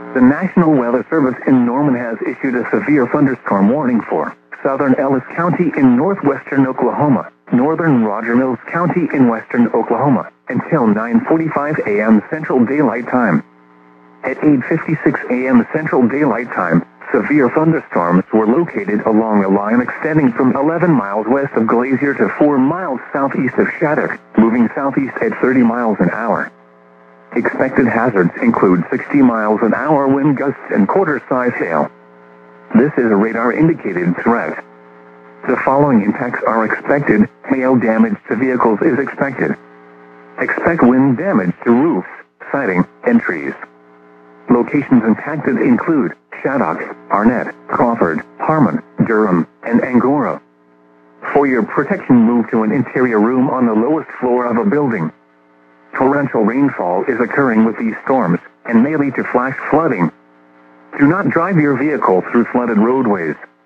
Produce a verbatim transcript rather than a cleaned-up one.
The National Weather Service in Norman has issued a severe thunderstorm warning for southern Ellis County in northwestern Oklahoma, northern Roger Mills County in western Oklahoma, until nine forty-five a m Central Daylight Time. At eight fifty-six a m Central Daylight Time, severe thunderstorms were located along a line extending from eleven miles west of Glazier to four miles southeast of Shattuck, moving southeast at thirty miles an hour. Expected hazards include sixty miles an hour wind gusts and quarter-size hail. This is a radar-indicated threat. The following impacts are expected. Hail damage to vehicles is expected. Expect wind damage to roofs, siding, and trees. Locations impacted include Shattuck, Arnett, Crawford, Harmon, Durham, and Angora. For your protection, move to an interior room on the lowest floor of a building. Torrential rainfall is occurring with these storms and may lead to flash flooding. Do not drive your vehicle through flooded roadways.